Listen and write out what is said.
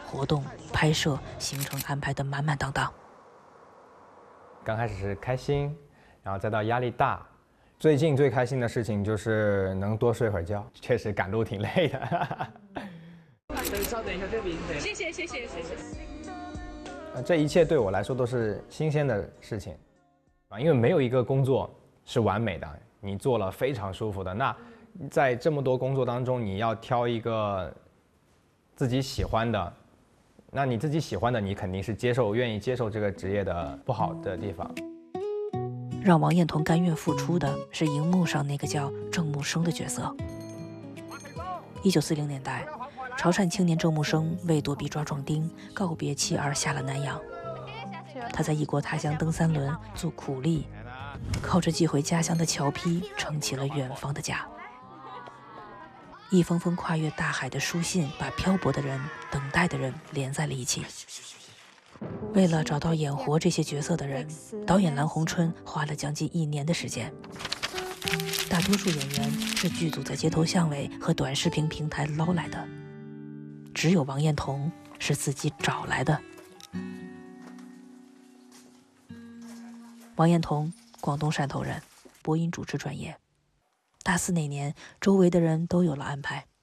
活动、拍摄、行程安排得满满当当。 刚开始是开心，然后再到压力大。最近最开心的事情就是能多睡会儿觉，确实赶路挺累的。 稍等一下，这边谢谢。 这一切对我来说都是新鲜的事情，因为没有一个工作是完美的，你做了非常舒服的。那在这么多工作当中，你要挑一个自己喜欢的，那你自己喜欢的，你肯定是愿意接受这个职业的不好的地方。 让王彦彤甘愿付出的是荧幕上那个叫郑木生的角色。1940年代，潮汕青年郑木生为躲避抓壮丁，告别妻儿下了南洋。他在异国他乡蹬三轮，做苦力，靠着寄回家乡的侨批撑起了远方的家。一封封跨越大海的书信，把漂泊的人、等待的人连在了一起。为了找到演活这些角色的人，导演蓝洪春花了将近1年的时间。大多数演员是剧组在街头巷尾和短视频平台捞来的，只有王彦彤是自己找来的。王彦彤，广东汕头人，播音主持专业。大4那年，周围的人都有了安排，